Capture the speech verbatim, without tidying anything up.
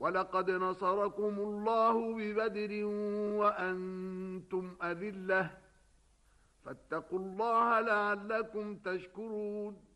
ولقد نصركم الله ببدر وأنتم أذلة فاتقوا الله لعلكم تشكرون